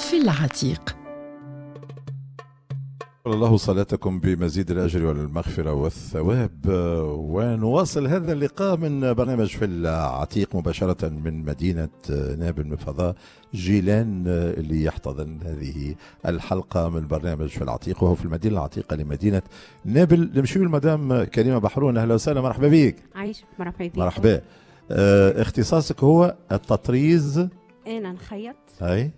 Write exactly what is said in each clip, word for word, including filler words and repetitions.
في العتيق. الله صلاتكم بمزيد الأجر والمغفرة والثواب. ونواصل هذا اللقاء من برنامج في العتيق مباشرة من مدينة نابل من فضاء جيلان اللي يحتضن هذه الحلقة من برنامج في العتيق، وهو في المدينة العتيقة لمدينة نابل. نمشيو المدام كريمة بحرون، أهلا وسهلا، مرحبا بك. عايش، مرحبا بك. مرحبا. اه اختصاصك هو التطريز؟ أنا نخيط، أي،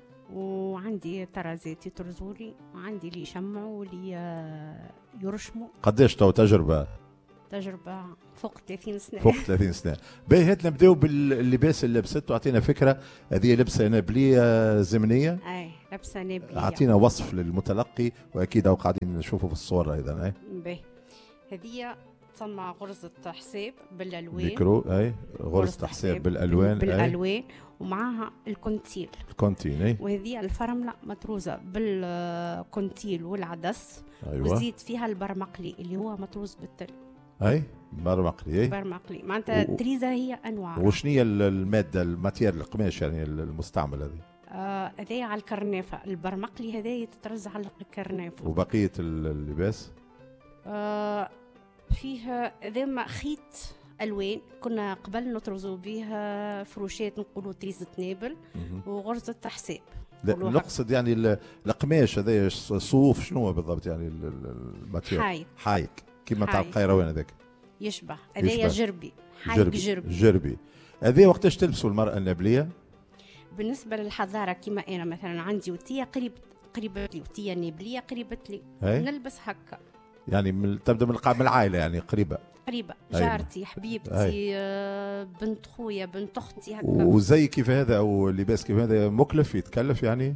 وعندي ترازات يطرزولي، وعندي اللي يشمعوا واللي يرشموا. قديش تو تجربة؟ تجربة فوق ثلاثين سنة. فوق ثلاثين سنة. باهي، هات نبداو باللباس اللي لبسته، اعطينا فكرة. هذه لبسة نابلية زمنية؟ اي لبسة نابلية. اعطينا وصف للمتلقي، واكيد او قاعدين نشوفه في الصور ايضا. اي باهي، هذه تصنع غرزة حساب بالالوان. ميكرو، اي غرزة حساب بالالوان. بالالوان ومعها الكونتيل. الكونتيل، اي. وهذه الفرملة مطروزة بالكونتيل والعدس. ايوه. وزيد فيها البرمقلي اللي هو مطروز بالتل. اي برمقلي. اي برمقلي معناتها التريزة هي انواع. وشنو هي المادة الماتير القماش يعني المستعمل هذه؟ هذايا آه على الكرنافة. البرمقلي هذايا تترز على الكرنافة. وبقية اللباس؟ آه فيه ذم خيط الوان كنا قبل نطرزوا بها فروشات، نقولوا تريزة نابل وغرزة حساب. لا نقصد يعني القماش هذا صوف، شنو هو بالضبط يعني الماتير؟ حايك. حايك كيما تاع القيروان هذاك. يشبه هذايا جربي. حايك جربي. جربي. جربي. هذه وقتاش تلبسوا المرأة النابلية؟ بالنسبة للحضارة كيما أنا مثلا عندي وتية قريب قريبة لي، وتية نابلية قريبة لي، نلبس هكا. يعني من تبدا من من العائلة يعني قريبة. قريبة، جارتي، حبيبتي، آه بنت خويا، بنت أختي هكا. وزي كيف هذا أو لباس كيف هذا مكلف يتكلف يعني؟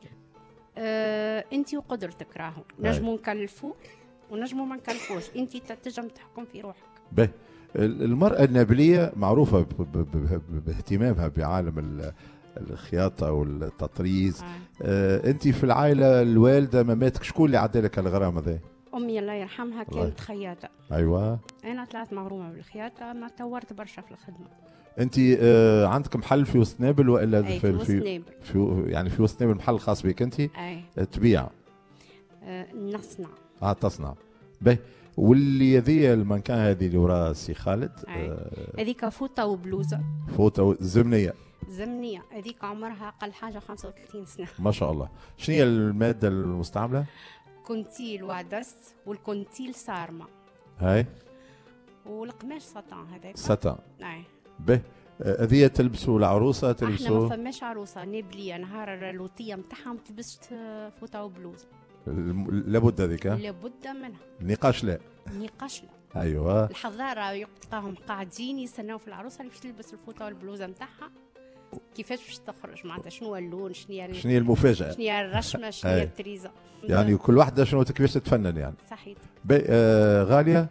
آه أنت وقدرتك راهو، نجموا نكلفوا ونجموا ما نكلفوش، أنت تنجم تحكم في روحك. به المرأة النابلية معروفة باهتمامها بعالم الخياطة والتطريز. آه. آه أنت في العائلة الوالدة ماماتك شكون اللي عدالك الغرام هذا؟ أمي الله يرحمها كانت خياطة. أيوة. أنا طلعت مغرومة بالخياطة، ما طورت برشا في الخدمة. أنت آه عندك محل في وسط نابل ولا في, في وسط نابل؟ في يعني في وسط نابل محل خاص بك أنت؟ أي. تبيع؟ آه نصنع. آه تصنع. به واللي هذه المانكان هذه اللي وراء سي خالد؟ هذيك آه فوطة وبلوزة. فوطة زمنية. زمنية، هذيك عمرها أقل حاجة خمسة وثلاثين سنة. ما شاء الله. شنو هي المادة المستعملة؟ كونتيل وعدس، والكونتيل صارمة. هاي. والقماش ساتان هذاك. ساتان. اي. به هذه تلبسوا العروسة تلبسوا؟ احنا ما فماش عروسة نابلية نهار اللوطية نتاعها ما تلبسش فوطة وبلوز. لابد هذيك؟ لابد منها. نقاش لا. نقاش لا. ايوه. الحضارة يلقاهم قاعدين يستناو في العروسة اللي باش تلبس الفوطة والبلوزة نتاعها. كيفاش باش تخرج معناتها، شنو اللون، شنو هي شنو هي المفاجأة، شنو هي الرشمة، شنو هي التريزة، يعني كل واحدة شنو كيفاش تتفنن يعني. صحيح. آه غالية؟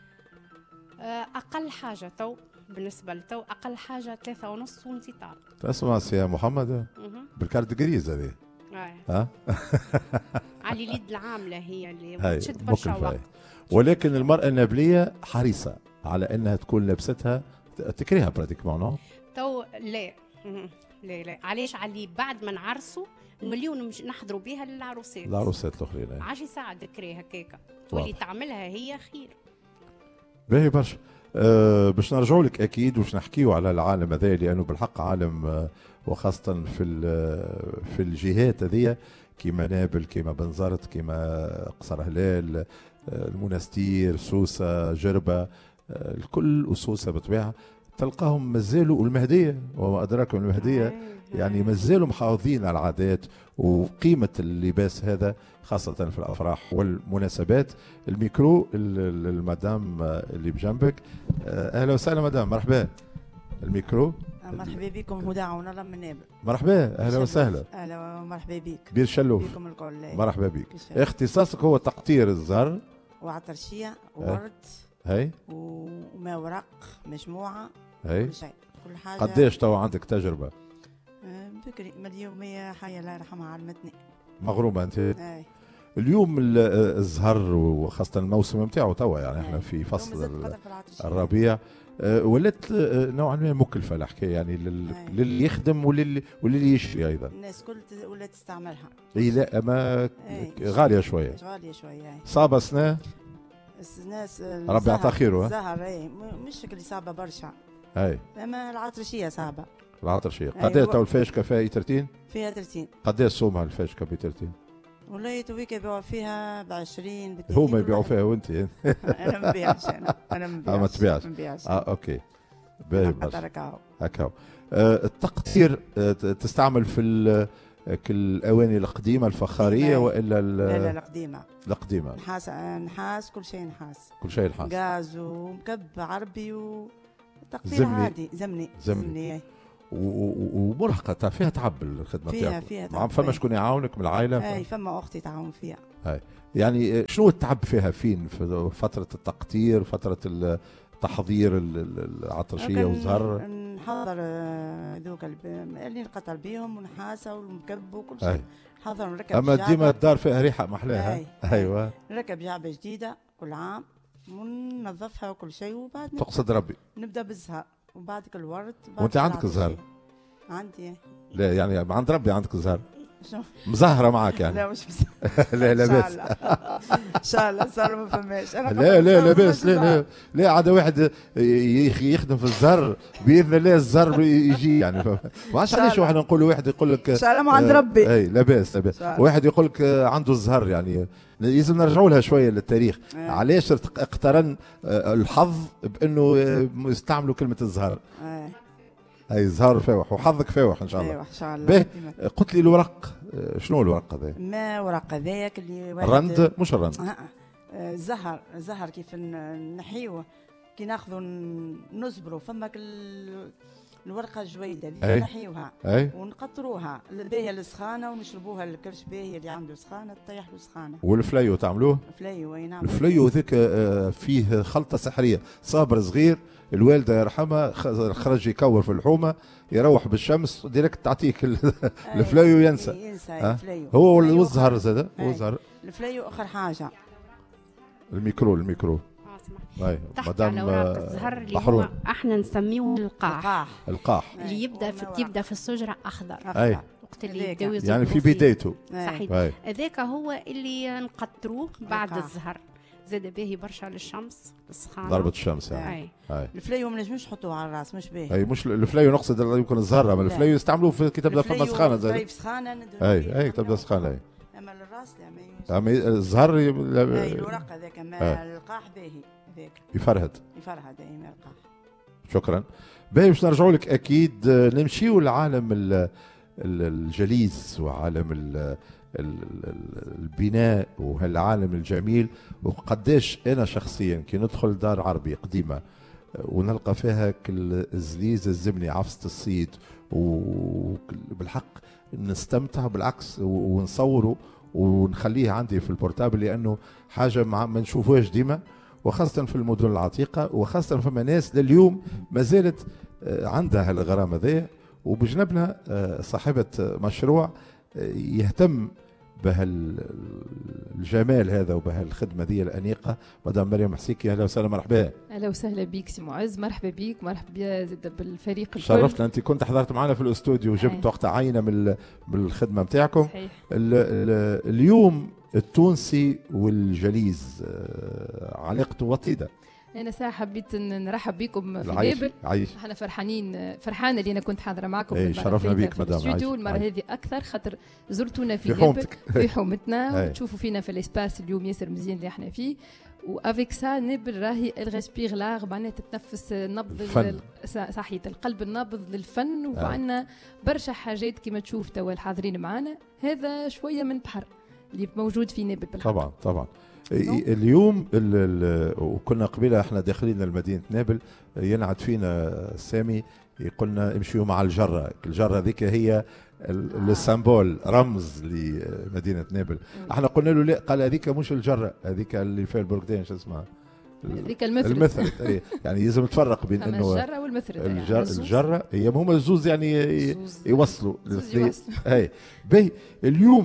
آه أقل حاجة تو بالنسبة لتو أقل حاجة ثلاثة ونص وانتي طالع. تسمع سي محمد بالكارت جريز هذه. ها؟ على اليد العاملة هي اللي تشد برشا وقت. ولكن المرأة النابلية حريصة على أنها تكون لبستها تكرهها براتيكمون نو؟ تو لا لا لا علاش علي بعد ما نعرسوا المليون مش نحضروا بها للعروسات. العروسات الاخرين عاش يساعد كريه هكاكا تولي تعملها هي خير. باهي برشا. أه باش نرجعوا لك اكيد وباش نحكيوا على العالم هذا لانه بالحق عالم أه وخاصه في في الجهات هذه كيما نابل كيما بنزرت كيما قصر هلال أه المنستير سوسه جربه أه الكل وسوسه بالطبيعه تلقاهم مازالوا والمهديه وما ادراكم المهديه يعني مازالوا محافظين على العادات وقيمه اللباس هذا خاصه في الافراح والمناسبات. الميكرو المدام اللي بجنبك. اهلا وسهلا مدام، مرحبا. الميكرو. مرحبا بكم، هدى عون الله من نابل. مرحبا، اهلا وسهلا. اهلا ومرحبا بك. بير شلوف بكم الكل. مرحبا بك. اختصاصك هو تقطير الزهر وعطرشيه وورد هاي وما ورق مجموعه هاي كل شيء كل حاجه. قديش تو عندك تجربه؟ بكري من اليوميه حيا الله يرحمها علمتني. مغرومه انت؟ اي. اليوم ال- الزهر وخاصه الموسم نتاعو توا، يعني احنا أي. في يوم فصل زاد ال- قدر في العطرشية. الربيع. آه، ولات آه، نوعا ما مكلفه الحكايه، يعني لل- أي. للي يخدم وللي وللي يشري ايضا. الناس كل ت- ولا تستعملها. اي لا ما أي. غاليه شويه. غالية شوية. أي. صعبه سنه. بس الناس ربي يعطيها خيره، ها؟ الزهر اي م- مش اللي صعبة برشا، اي اما العطرشية صعبة. العطرشيه أي. قد ايه هو- تو الفاشكه فيها ثلاثين؟ فيها ثلاثين. قد ايه سومها الفاشكه ب ثلاثين؟ والله تويك يبيعوا فيها ب عشرين ب ثلاثين. هما يبيعوا فيها وانت؟ انا ما نبيعش انا انا ما آه، ما تبيعش. ما نبيعش. اه اوكي باهي برشا. هكا هكا. آه، التقطير آه، ت- تستعمل في ال- كل الاواني القديمه الفخاريه أي. والا ال- لا لا القديمة. القديمه؟ نحاس نحاس كل شيء نحاس. كل شيء الحاس. غاز ومكب عربي وتقطير زمني. عادي. زمني زمني. زمني أي. و- و- ومرهقه تاع فيها تعب الخدمه فيها بتاعك. فيها مع تعب. فما أي. شكون يعاونك من العائله؟ اي فما اختي تعاون فيها. يعني شنو التعب فيها فين؟ في فتره التقطير، فتره التحضير ال- ال- العطرشيه كان والزهر؟ نحضر آه، ذوك الب- اللي نقطر بيهم ونحاسه والمكب وكل أي. شيء. نحضر نركب اما جعبة. ديما الدار فيها ريحه محلاها. أي. ايوه نركب جعبه جديده كل عام وننظفها وكل شيء، وبعد نبدأ- تقصد ربي. نبدا بالزهر وبعد كل ورد. بعد وانت كل عندك عطشية. زهر؟ عندي. لا يعني عند ربي عندك زهر شو؟ مزهره معك يعني؟ لا مش بس. لا لا ان شاء بس. الله ان شاء الله صار ما فماش. أنا لا قبل لا صار لا ما بس لا فماش لا لا عاد واحد ي- يخدم في الزهر باذن الله الزهر يجي يعني. ما عادش شاء علاش الله. واحد نقول واحد يقول لك ان شاء الله ما عند آه، ربي. اي لا باس لا باس. إن شاء الله. واحد يقول لك آه، عنده الزهر، يعني لازم نرجعوا لها شويه للتاريخ. آه. علاش ارتق- اقترن آه، الحظ بانه آه، يستعملوا كلمه الزهر؟ آه. اي زهر فاوح وحظك فاوح ان شاء الله. ايوه ان شاء الله. باهي. ديما. قلت لي الورق، آه، شنو الورق هذا؟ ما ورق هذاك اللي واحد- الرند مش الرند. آه، آه، زهر زهر كيف ن- نحيوه كي ناخذوا نصبروا فما ال- الورقه الجويده اللي أي. نحيوها اي ونقطروها باهيه للسخانه ونشربوها الكرش باهي اللي عنده سخانه تطيح له سخانه. والفليو تعملوه؟ فلايو اي نعم. الفليو ذاك آه، فيه خلطه سحريه. صابر صغير الوالده يرحمها خ- خرج يكور في الحومه، يروح بالشمس ديريكت تعطيك ال- أي. الفلايو ينسى. ينسى ها؟ الفلايو. هو الفلايو والزهر آخر- زاد أي. والزهر. الفلايو اخر حاجه. الميكرو الميكرو آه، سمح. اي تحكي على مدام اوراق آه، الزهر اللي بحرون. هو احنا نسميه القاح، القاح. القاح. أي. اللي يبدا في وما يبدا في الشجره اخضر أي. وقت اللي هذاك. يبداو يعني في يزرقوا فيه. بدايته. أي. صحيح. اي هذاك هو اللي نقطروه بعد القاح. الزهر، زاد باهي برشا للشمس للسخانه. ضربة الشمس يعني. اي اي الفلايو ما نجموش نحطوه على الراس مش باهي. اي مش الفلايو نقصد يمكن الزهره، ما لا. الفلايو يستعملوه في كي تبدا فما الفلايو سخانه طيب زاد. سخانه نديرو اي فيه اي تبدا نعملوه. سخانه اي. اما الراس لا ما يجوز. أما الزهر ي- اي لا- الورق هذاك أي. ما القاح باهي هذاك يفرهد. يفرهد دائما القاح. شكرا. باهي باش نرجعوا لك اكيد. آه، نمشيو لعالم ال- ال- الجليس وعالم ال- ال- ال- البناء وهالعالم الجميل، وقداش انا شخصيا كي ندخل دار عربي قديمه آه، ونلقى فيها كل الزليز الزمني عفسه الصيد، وبالحق نستمتع بالعكس و- ونصوره ونخليه عندي في البورتابل، لانه حاجه مع- ما نشوفوهاش ديما، وخاصة في المدن العتيقة، وخاصة فما ناس لليوم ما زالت آه، عندها هالغرام هذايا. وبجنبنا آه، صاحبة مشروع آه، يهتم بهالجمال هذا وبهالخدمة ذي الأنيقة. مدام مريم حسيكي، أهلا وسهلا، مرحبا. اهلا وسهلا بيك سي معز، مرحبا بيك، مرحبا زاد بالفريق الكل. شرفتنا. أنت كنت حضرت معنا في الأستوديو وجبت أي. وقت عينة من ال- من الخدمة متاعكم. صحيح. ال- ال- اليوم التونسي والجليز آه، علاقته وطيدة. انا ساعه حبيت ن- نرحب بكم في عايش بابل. عايش. احنا فرحانين فرحانه اللي انا كنت حاضره معكم. إيه، المرة شرفنا الفايتة بيك في مدام الاستوديو. عايش. المره عايش. هذه اكثر خاطر زرتونا في في بابل حومتك. في حومتنا أي. وتشوفوا فينا في الاسباس اليوم ياسر مزيان اللي احنا فيه. وافيك سا نبل راهي الغسبيغ لاغ معناها تتنفس نبض الفن. ال- ص- صحيح القلب النابض للفن. وعندنا برشا حاجات كما تشوف توا الحاضرين معنا. هذا شويه من بحر اللي موجود في نابل بالحق. طبعا طبعا. ي- اليوم ال ال وكنا قبيله احنا داخلين لمدينه نابل، ينعد فينا سامي يقولنا امشيوا مع الجره. الجره ذيك هي ال- السمبول، رمز لمدينه نابل. احنا قلنا له لا، قال هذيك مش الجره، هذيك اللي في البركدين شو اسمها؟ هذيك المثل المثل. إيه، يعني لازم تفرق بين أما انه الجرة والمثل الجر الجره هي هما الزوز يعني ي- زوز- يوصلوا زوز الاثنين. يوصلوا. اي باهي. اليوم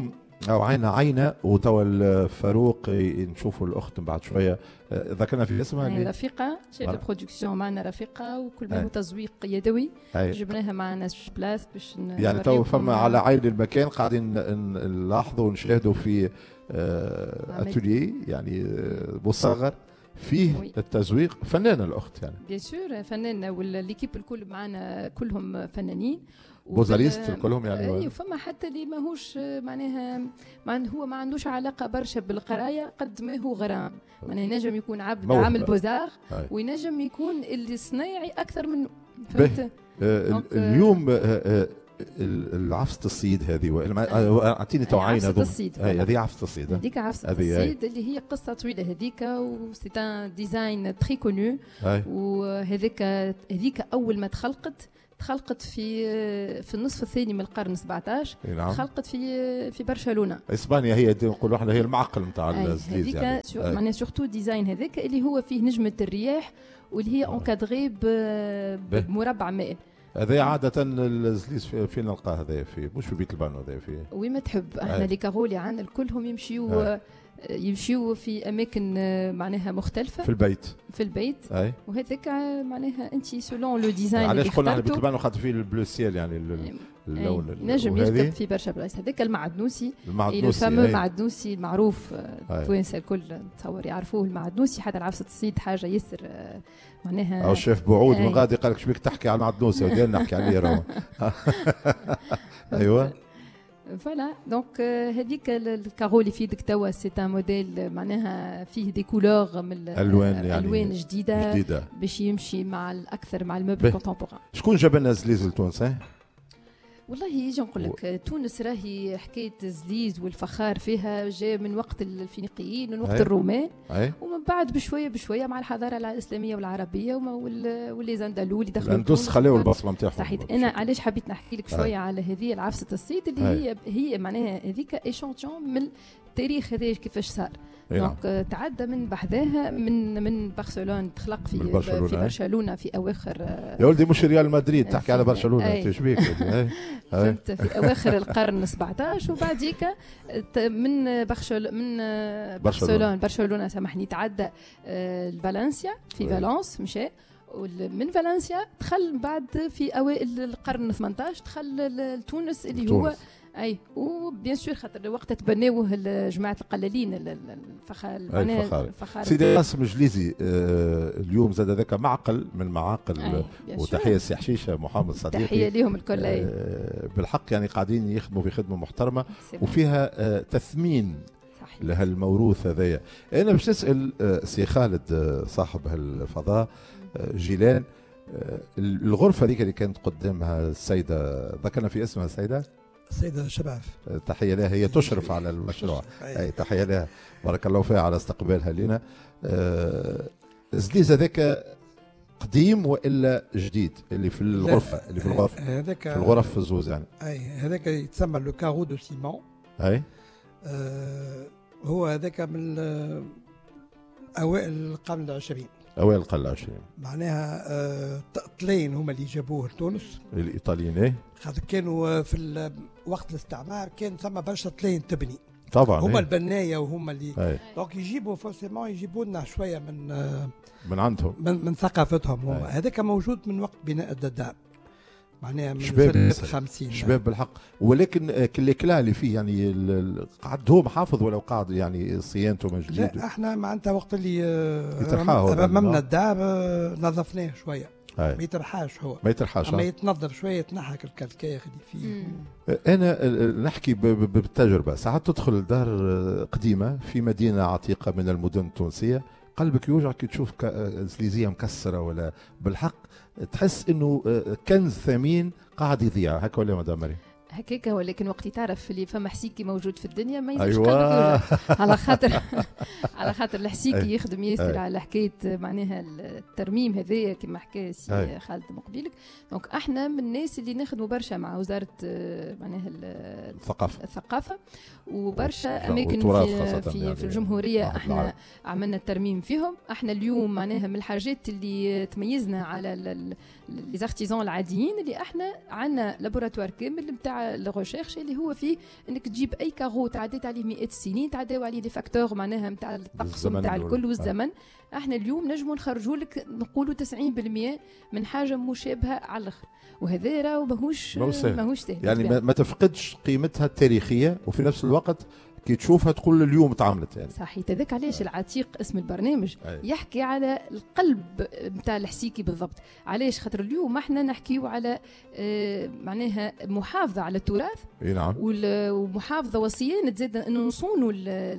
او عينه عينه وتوا فاروق نشوفوا الاخت بعد شويه ذكرنا في اسمها يعني رفيقه شيف البرودكسيون معنا رفيقه وكل ما هو تزويق يدوي جبناها معنا بلاس باش يعني تو فما على عين المكان قاعدين نلاحظوا ونشاهدوا في اتولي يعني مصغر فيه وي. التزويق فنانه الاخت يعني بيان سور فنانه والليكيب الكل معنا كلهم فنانين بوزاريست كلهم يعني اي فما حتى اللي ماهوش معناها ما هو ما عندوش علاقه برشا بالقرايه قد ما هو غرام معناها ينجم يكون عبد عامل بوزار وينجم يكون اللي صنايعي اكثر منه فهمت آه اليوم آه العفسة الصيد هذه اعطيني توعين عفسة الصيد هذه عفسة الصيد هذيك عفسة الصيد اللي هي قصة طويلة هذيك وسي ان ديزاين تري كونو وهذيك هذيك أول ما تخلقت تخلقت في في النصف الثاني من القرن سبعطاش نعم. تخلقت في في برشلونة اسبانيا هي نقولوا احنا هي المعقل نتاع الزليز يعني هذيك معناها سورتو ديزاين هذاك اللي هو فيه نجمة الرياح واللي هي انكادغي بمربع مائي هذا عادة الزليز فين نلقاه هذا في مش في بيت البانو هذا في وين ما تحب احنا لي كارولي عندنا كلهم يمشيو يمشيو في اماكن معناها مختلفة في البيت في البيت أي. وهذاك معناها انت سولون لو ديزاين علاش قلنا على بيت البانو خاطر فيه البلو سيل يعني اللون نجم يركب في برشا بلايص هذاك المعدنوسي المعدنوسي الفامو المعدنوسي المعروف التوانسه الكل تصور يعرفوه المعدنوسي حتى العفسة الصيد حاجه ياسر معناها او الشيف بوعود من غادي قال لك شبيك تحكي على المعدنوسي ودينا نحكي عليه راهو ايوه فوالا دونك هذيك الكارولي في يدك توا سي ان موديل معناها فيه دي كولور من الالوان يعني الوان جديده, جديدة. باش يمشي مع الاكثر مع الموبل كونتمبوران. شكون جاب لنا زليز لتونس؟ والله يجي نقول لك تونس راهي حكايه الزليز والفخار فيها جاء من وقت الفينيقيين من وقت الرومان ومن بعد بشويه بشويه مع الحضاره الاسلاميه والعربيه واللي زندلو اللي دخلوا الاندوس خليوا البصمه نتاعهم. صحيح. انا علاش حبيت نحكي لك شويه على هذه العفسه الصيد اللي هي هي معناها هذيك ايشانتيون من التاريخ هذا كيفاش صار. دونك تعدى من بحذاها من من برشلونه تخلق في برشلونة في برشلونه في اواخر يا ولدي مش ريال مدريد تحكي على برشلونه انت ايش بيك فهمت في اواخر القرن سبعطاش وبعديك من برشلونه من برشلونه برشلونه سامحني تعدى لفالنسيا في فالنس مشى من فالنسيا دخل بعد في اوائل القرن ثمانطاش دخل لتونس اللي تونس. هو اي وبيان سور خاطر وقت تبناوه جماعه القلالين الفخار الفخار سيدي قاسم جليزي آه اليوم زاد ذاك معقل من معاقل وتحيه سي حشيشه محمد صديقي تحيه لهم الكل آه بالحق يعني قاعدين يخدموا في خدمه محترمه وفيها آه تثمين لهالموروث هذايا. انا باش نسال آه سي خالد آه صاحب هالفضاء آه جيلان آه الغرفه ذيك اللي كانت قدامها السيده ذكرنا في اسمها السيده السيدة شبعف تحية لها هي تشرف على المشروع أي تحية لها بارك الله فيها على استقبالها لنا. آه زليز هذاك قديم وإلا جديد اللي في الغرفة اللي في الغرفة هذاك في الغرف في الزوز يعني أي هذاك يتسمى لو كارو دو سيمون أي آه هو هذاك من أوائل القرن العشرين أوائل القرن العشرين معناها آه طلين هما اللي جابوه لتونس الإيطاليين إيه خاطر كانوا في وقت الاستعمار كان ثم برشا طلين تبني طبعا هما إيه؟ البنايه وهما اللي دونك يجيبوا فورسيمون يجيبوا لنا شويه من آه من عندهم من, من ثقافتهم هما هذاك موجود من وقت بناء الدداب معناها من شباب الخمسين شباب بالحق ولكن كل كلا اللي فيه يعني قعد هو محافظ ولو قاعد يعني صيانته من جديد. لا احنا معناتها وقت اللي رممنا الدار نظفناه شويه هاي. ما يترحاش هو ما يترحاش اما يتنظف شويه يتنحى الكالكير اللي فيه. انا نحكي بالتجربه ساعات تدخل دار قديمه في مدينه عتيقه من المدن التونسيه قلبك يوجع كي تشوف زليزيه مكسره ولا بالحق تحس انه كنز ثمين قاعد يضيع هكا ولا مدام مريم؟ هكاك ولكن وقت تعرف اللي فما حسيكي موجود في الدنيا ما يزيدش أيوة. قلبك يوجع على خاطر على خاطر الحسيكي يخدم ياسر على حكايه معناها الترميم هذايا كما حكى سي خالد مقبلك. دونك احنا من الناس اللي نخدموا برشا مع وزاره معناها الثقافه الثقافه وبرشا اماكن في في, يعني في الجمهوريه احنا عملنا الترميم فيهم. احنا اليوم معناها من الحاجات اللي تميزنا على لي زارتيزون العاديين اللي احنا عندنا لابوراتوار كامل نتاع الريشيرش اللي هو فيه انك تجيب اي كارو تعديت عليه مئات السنين تعداو عليه لي فاكتور معناها نتاع الطقس نتاع الكل والزمن. احنا اليوم نجموا نخرجوا لك نقولوا تسعين بالمئة من حاجه مشابهه على الاخر، وهذا راه ماهوش ماهوش سهل يعني ما, ما تفقدش قيمتها التاريخيه، وفي نفس الوقت كي تشوفها تقول اليوم تعملت يعني. صحيح. هذاك علاش العتيق اسم البرنامج أي. يحكي على القلب نتاع الحسيكي بالضبط. علاش؟ خاطر اليوم احنا نحكيو على آه معناها محافظه على التراث. اي نعم. ومحافظه وصيانه تزيد انه نصونوا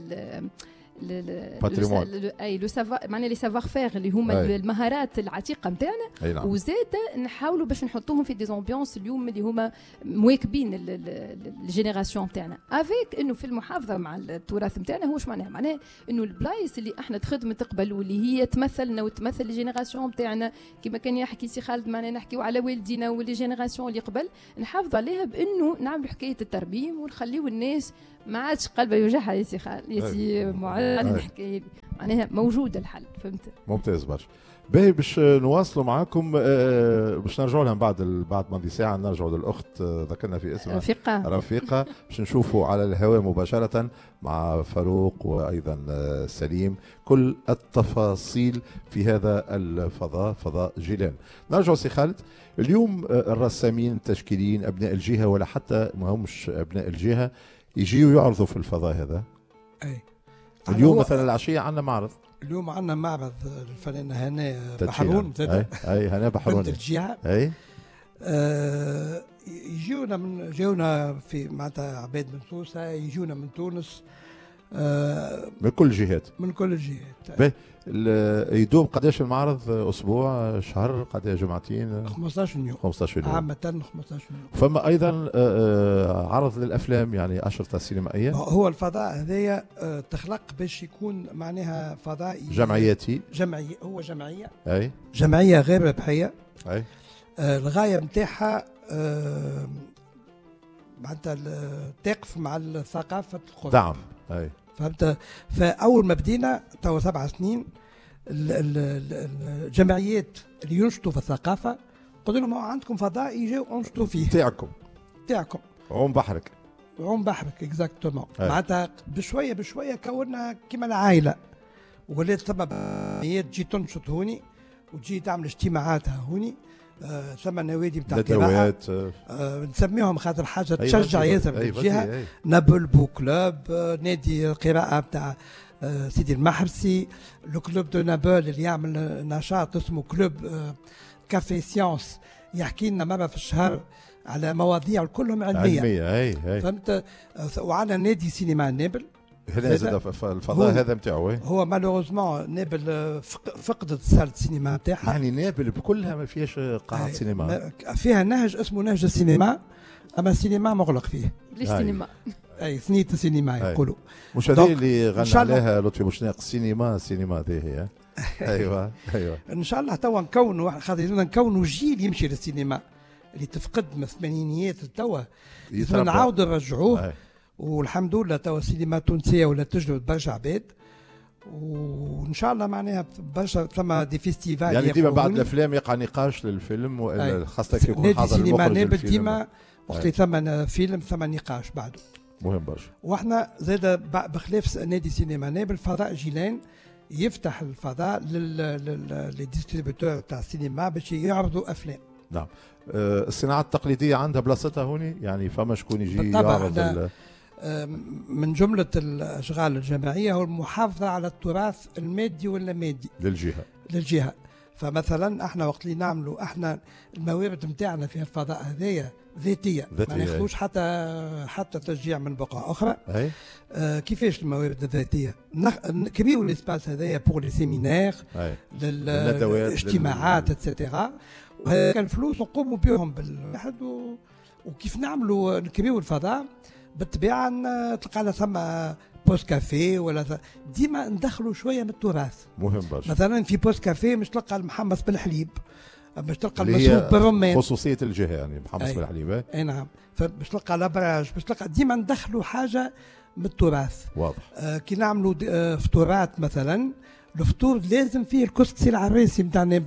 باتريمون اي لو سافوار معناها لي سافوار فير اللي هما أي. المهارات العتيقه نتاعنا. نعم. وزاد نحاولوا باش نحطوهم في دي زامبيونس اليوم اللي هما مواكبين الجينيراسيون نتاعنا افيك انه في المحافظه مع التراث نتاعنا. هو واش معناها؟ معناها انه البلايص اللي احنا تخدمت قبل واللي هي تمثلنا وتمثل الجينيراسيون نتاعنا كما كان يحكي سي خالد معناها نحكيو على والدينا واللي جينيراسيون اللي قبل نحافظوا عليها بانه نعملوا حكايه الترميم ونخليو الناس ما عادش قلبه يوجعها يا سي خالد يا سي معاذ الحكايه معناها موجود الحل. فهمت؟ ممتاز برشا. باهي باش نواصلوا معاكم باش نرجعوا لها بعد بعد ماضي ساعه نرجعوا للاخت ذكرنا في اسمها رفيقه رفيقه باش نشوفوا على الهواء مباشره مع فاروق وايضا سليم كل التفاصيل في هذا الفضاء فضاء جيلان. نرجع سي خالد، اليوم الرسامين التشكيليين ابناء الجهه ولا حتى ما همش ابناء الجهه يجيوا يعرضوا في الفضاء هذا. اي اليوم مثلا العشيه عندنا معرض، اليوم عندنا معرض الفنانه هناء بحرون اي, أي هناء بحرون بنت الجهه. اي آه يجونا من جاونا في معناتها عباد من سوسه، يجونا من تونس، آه من كل الجهات من كل الجهات. باهي يدوم قداش المعرض؟ اسبوع شهر قداش جمعتين؟ خمسطاش يوم خمسطاش يوم عامه خمسطاش يوم. فما ايضا عرض للافلام يعني اشرطه سينمائيه. هو الفضاء هذايا تخلق باش يكون معناها فضاء جمعياتي جمعيه، هو جمعيه اي جمعيه غير ربحيه. اي آه الغايه نتاعها آه معناتها تقف مع الثقافه القرى دعم. اي فهمت. فاول ما بدينا تو سبع سنين الجمعيات اللي ينشطوا في الثقافه قلنا لهم عندكم فضاء يجوا انشطوا فيه تاعكم تاعكم عم بحرك عم بحرك اكزاكتومون. معناتها بشويه بشويه كونا كيما العائله ولات ثم جمعيات تجي تنشط هوني وتجي تعمل اجتماعاتها هوني. آه ثم نوادي بتاع القراءة آه نسميهم خاطر حاجه تشجع ياسر الجهه. نابل بو كلوب، آه نادي القراءه بتاع آه سيدي المحرسي، لو كلوب دو نابل اللي يعمل نشاط اسمه كلوب آه كافي سيونس يحكي لنا مره في الشهر على مواضيع كلهم علميه علميه. اي اي فهمت. آه وعلى نادي سينما نابل هنا زاد الفضاء هذا نتاعو. هو مالوروزمون نابل فقدت صالة السينما نتاعها. يعني نابل بكلها ما فيهاش قاعة سينما، فيها نهج اسمه نهج السينما اما السينما مغلق فيه. ليش سينما؟ اي ثنية السينما يقولوا. مش هذه اللي غنى عليها لطفي بوشناق السينما السينما هذه هي. ايوه ايوه ان شاء الله توا نكونوا خاطر نكونوا جيل يمشي للسينما اللي تفقد من الثمانينيات توا نعاودوا نرجعوه. والحمد لله توا السينما التونسيه ولا تجلب برشا عباد وان شاء الله معناها برشا ثم دي فيستيفال. يعني ديما بعد الافلام يقع نقاش للفيلم خاصه كي يكون حاضر المخرج الفيلم. ديما وقت ثم فيلم ثم نقاش بعده مهم برشا. واحنا زاد بخلاف نادي سينما نابل فضاء جيلان يفتح الفضاء للديستريبيوتور تاع السينما باش يعرضوا افلام. نعم. أه الصناعه التقليديه عندها بلاصتها هوني، يعني فما شكون يجي يعرض من جملة الأشغال الجماعية هو المحافظة على التراث المادي ولا مادي للجهة للجهة. فمثلا احنا وقت اللي نعملوا احنا الموارد نتاعنا في الفضاء هذايا ذاتية ما ناخذوش حتى حتى تشجيع من بقعة أخرى. أي. آه كيفاش الموارد الذاتية؟ كبيروا الاسباس هذايا بور لي سيمينار للاجتماعات اتسيتيرا. وهذا الفلوس نقوموا بهم بالواحد و... وكيف نعملوا نكبيروا الفضاء بالطبيعه تلقى لنا ثم بوست كافيه ولا ديما ندخلوا شويه من التراث. مهم برشا. مثلا في بوست كافيه مش تلقى المحمص بالحليب، مش تلقى المسروق بالرمان، خصوصيه الجهه يعني محمص بالحليب. اي نعم. فمش تلقى لابراج، مش تلقى ديما ندخلوا حاجه من التراث. واضح. آه كي نعملوا آه فطورات مثلا، الفطور لازم فيه الكسكسي العريسي نتاع نابل.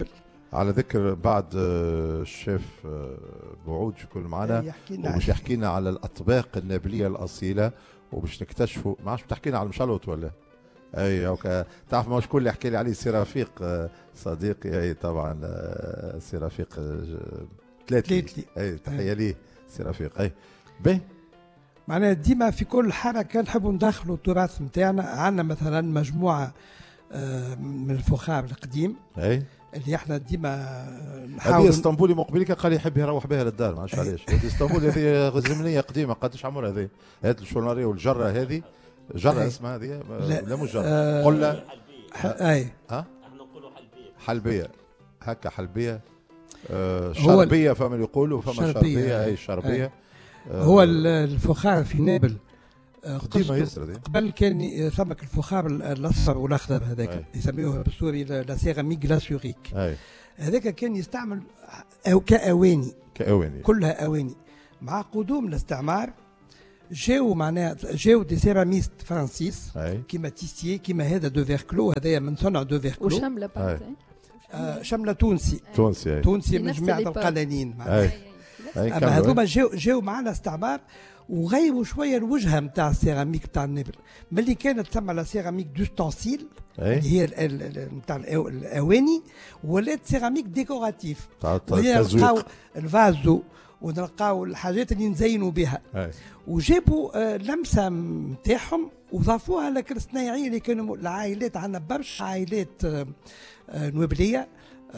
على ذكر بعد الشيف بوعود يكون معنا ومش يحكي لنا على الاطباق النابليه الاصيله وباش نكتشفوا. ما عادش بتحكي لنا على المشلوط ولا؟ اي اوكي. تعرف ما شكون اللي يحكي لي عليه؟ سي رفيق صديقي. اي طبعا سي رفيق تلاتلي. اي تحيه ليه سي رفيق. اي باهي. معناها ديما في كل حركه نحبوا ندخلوا التراث نتاعنا. عندنا مثلا مجموعه من الفخار القديم اي اللي احنا ديما نحاول. هذه اسطنبولي مقبلك قال يحب يروح بها للدار ما عرفش علاش. هذه اسطنبولي هذه زمنيه قديمه قداش عمرها هذه؟ هذه الشولاري والجره هذه جره اسمها هذه لا, لا مش جره آه قله اي ها احنا نقولوا حلبيه. حلبيه هكا حلبيه آه شربيه فما اللي يقولوا فما شربيه. اي شربيه آه هو الفخار في نابل قديمه يسرى. قبل كان ثمك الفخار الاصفر والاخضر هذاك يسميوه بالسوري لا سيراميك غلاسيوريك. هذاك كان يستعمل أو كاواني كاواني كلها اواني. مع قدوم الاستعمار جاو معناها جاو دي سيراميست فرانسيس كيما تيسيي كيما هذا دو فيركلو هذايا من صنع دو فيركلو وشمله بعد آه شمله تونسي تونسي تونسي من جماعه القلانين. اما هذوما جاو جاو معنا استعمار وغيروا شويه الوجهه نتاع السيراميك نتاع النابل. ملي كانت تسمى لا سيراميك دوستانسيل اللي هي نتاع الاواني ولات سيراميك ديكوراتيف. نلقاو الفازو ونلقاو الحاجات اللي نزينوا بها. وجابوا لمسه نتاعهم وضافوها لك الصنايعيه اللي كانوا العائلات. عندنا برشا عائلات نوابليه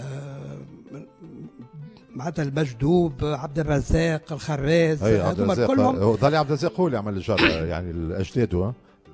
معناتها المجدوب عبد الرزاق الخراز هذوما كلهم. ظل عبد الرزاق هو اللي عمل الجر يعني الاجداد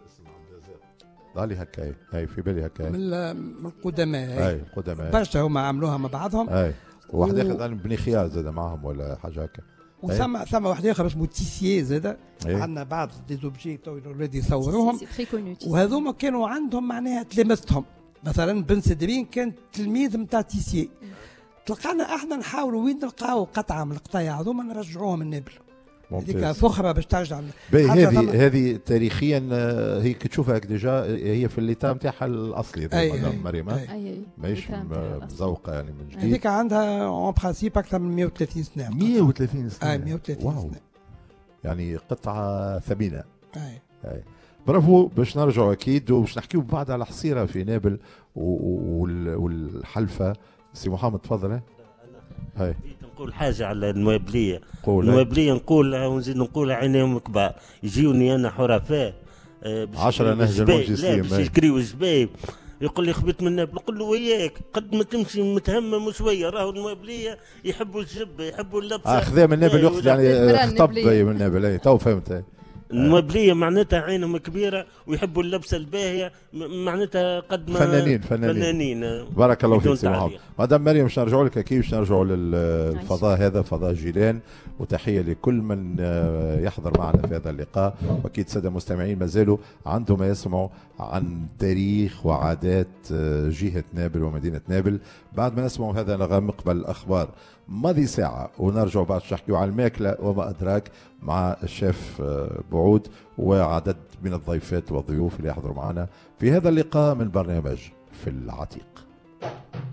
ظل هكا. هاي في بالي هكا من من القدماء. اي القدماء برشا هما عملوها مع بعضهم. اي وواحد اخر و... بني خيار زاد معهم ولا حاجه هكا. وثم ثم واحد اخر اسمه تيسيي زاد. عندنا بعض دي زوبجي تو اوريدي يصوروهم وهذوما كانوا عندهم معناها تلامذتهم. مثلا بن سدرين كان تلميذ نتاع تيسيي. تلقانا احنا نحاولوا وين نلقاو قطعه من القطايع هذوما نرجعوهم النابل. هذيك فخره باش ترجع. هذه هذه تاريخيا هي كي تشوفها ديجا هي في الليتا نتاعها الاصلي مدام مريم. ماهيش مزوقه يعني من جديد. هذيك عندها اون برانسيب اكثر من مئة وثلاثين سنه. مئة وثلاثين سنه. اي مئة وثلاثين سنه. يعني قطعه ثمينه. اي اي برافو. باش نرجعوا اكيد وباش نحكيو بعد على حصيره في نابل والحلفه. سي محمد تفضل. هاي نقول حاجه على النوابليه. النوابليه نقول ونزيد نقول عينيهم كبار. يجيوني انا حرفاء عشرة نهج الموجي سليم باش يشكريو الجبايب. يقول لي خبيت من نابل. نقول له وياك قد ما تمشي متهمم شويه راهو النوابليه يحبوا الجبه يحبوا اللبسه. اه خذا من نابل يقصد يعني خطب من نابل. تو فهمت. النوابليه معناتها عينهم كبيره ويحبوا اللبسه الباهيه معناتها قد ما فنانين فنانين, فنانين. بارك الله فيك سي محمد. مدام مريم باش نرجعوا لك اكيد. باش نرجعوا للفضاء هذا فضاء جيلان. وتحيه لكل من يحضر معنا في هذا اللقاء. واكيد ساده مستمعين ما زالوا عندهم ما يسمعوا عن تاريخ وعادات جهه نابل ومدينه نابل. بعد ما نسمعوا هذا نغمق بالاخبار ماضي ساعه ونرجع بعد نحكيوا على الماكله وما ادراك مع الشيف بوعود وعدد من الضيفات والضيوف اللي يحضروا معنا في هذا اللقاء من برنامج في العتيق.